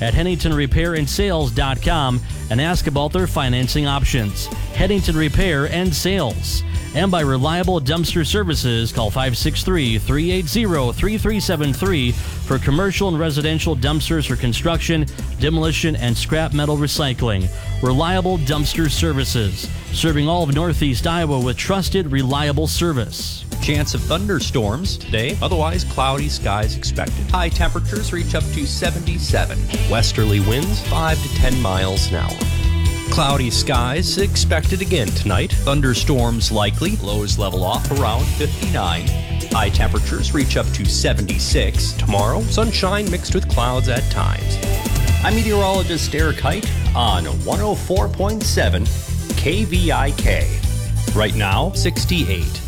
at HenningtonRepairandSales.com and ask about their financing options. Hennington Repair and Sales. And by Reliable Dumpster Services, call 563-380-3373 for commercial and residential dumpsters for construction, demolition, and scrap metal recycling. Reliable Dumpster Services, serving all of Northeast Iowa with trusted, reliable service. Chance of thunderstorms today, otherwise cloudy skies expected. High temperatures reach up to 77. Westerly winds 5 to 10 miles an hour. Cloudy skies expected again tonight. Thunderstorms likely. Lows level off around 59. High temperatures reach up to 76. Tomorrow, sunshine mixed with clouds at times. I'm meteorologist Eric Height on 104.7 KVIK. Right now, 68.